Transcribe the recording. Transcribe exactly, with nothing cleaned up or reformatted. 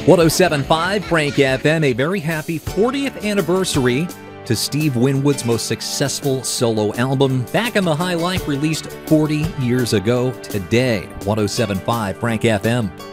one oh seven point five Frank F M, a very happy fortieth anniversary to Steve Winwood's most successful solo album, Back in the High Life, released forty years ago today. one oh seven point five Frank F M.